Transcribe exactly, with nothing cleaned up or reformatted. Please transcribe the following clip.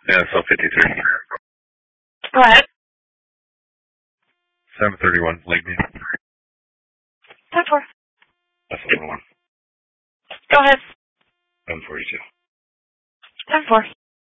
Yeah, so fifty-three. Go ahead. seven thirty-one, Lakeview. ten four. That's the one. Go ahead. seven forty-two. ten four.